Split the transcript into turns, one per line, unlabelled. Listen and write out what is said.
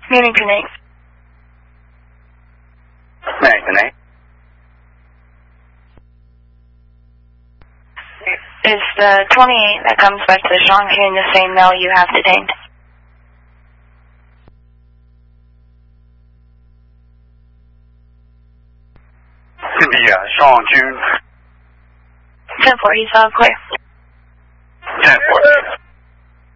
Mannington 8.
Mannington 8.
Is the 28 that comes back to the Sean King the same male you have detained?
Yeah, Sean June.
10-4, he's clear.